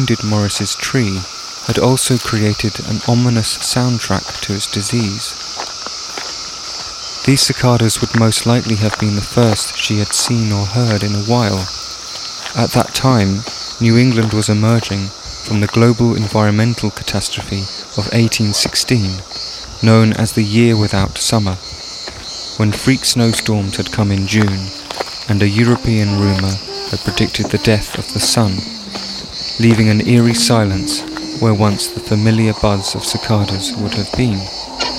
wounded Morris's tree had also created an ominous soundtrack to its disease. These cicadas would most likely have been the first she had seen or heard in a while. At that time, New England was emerging from the global environmental catastrophe of 1816, known as the Year Without Summer, when freak snowstorms had come in June, and a European rumour had predicted the death of the sun, leaving an eerie silence where once the familiar buzz of cicadas would have been.